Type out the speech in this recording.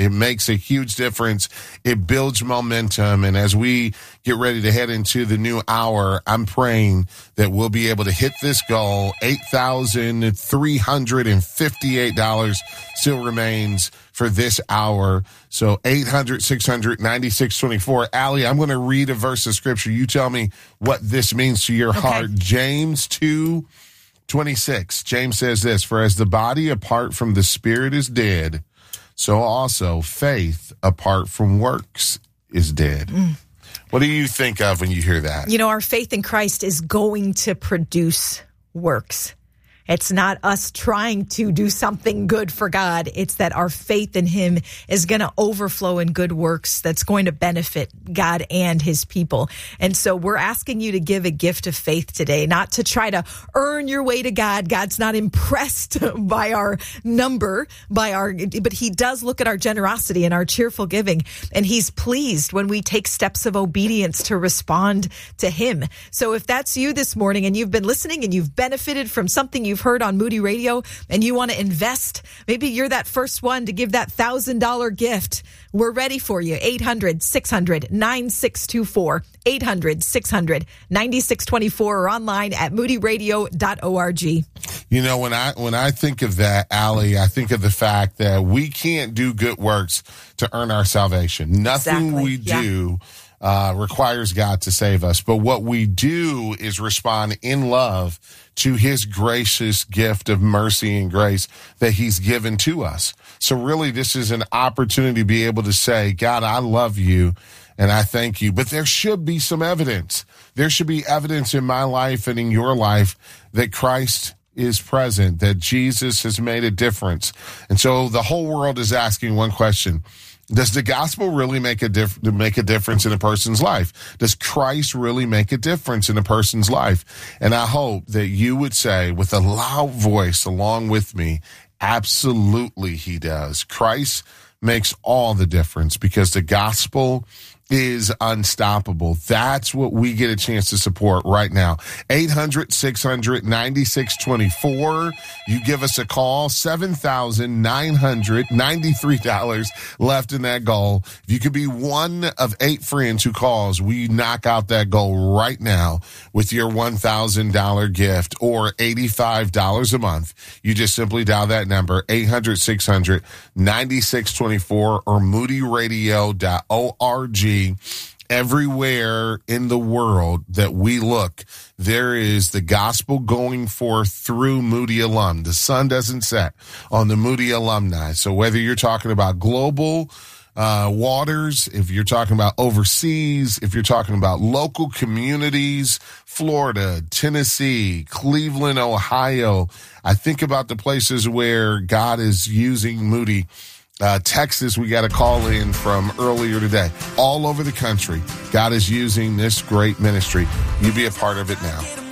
It makes a huge difference. It builds momentum. And as we get ready to head into the new hour, I'm praying that we'll be able to hit this goal. $8,358 still remains for this hour. So 800-600-9624. Allie, I'm going to read a verse of scripture. You tell me what this means to your heart. James 2:26. James says this, for as the body apart from the spirit is dead, so also faith apart from works is dead. What do you think of when you hear that? You know, our faith in Christ is going to produce works. It's not us trying to do something good for God. It's that our faith in him is going to overflow in good works that's going to benefit God and his people. And so we're asking you to give a gift of faith today, not to try to earn your way to God. God's not impressed by our number, but he does look at our generosity and our cheerful giving. And he's pleased when we take steps of obedience to respond to him. So if that's you this morning and you've been listening and you've benefited from something you've heard on Moody Radio and you want to invest, maybe you're that first one to give that $1,000 gift. We're ready for you. 800-600-9624. 800-600-9624 or online at moodyradio.org. You know, when I think of that, Allie, I think of the fact that we can't do good works to earn our salvation. Nothing we do requires God to save us. But what we do is respond in love to his gracious gift of mercy and grace that he's given to us. So really, this is an opportunity to be able to say, God, I love you and I thank you. But there should be some evidence. There should be evidence in my life and in your life that Christ is present, that Jesus has made a difference. And so the whole world is asking one question. Does the gospel really make a difference in a person's life? Does Christ really make a difference in a person's life? And I hope that you would say with a loud voice along with me, absolutely he does. Christ makes all the difference because the gospel is unstoppable. That's what we get a chance to support right now. 800-600-9624. You give us a call. $7,993 left in that goal. If you could be one of 8 friends who calls, we knock out that goal right now with your $1,000 gift or $85 a month. You just simply dial that number, 800-600-9624 or moodyradio.org. Everywhere in the world that we look, there is the gospel going forth through Moody alum. The sun doesn't set on the Moody alumni. So whether you're talking about global waters, if you're talking about overseas, if you're talking about local communities, Florida, Tennessee, Cleveland, Ohio, I think about the places where God is using Moody. Texas, we got a call in from earlier today. All over the country, God is using this great ministry. You be a part of it now.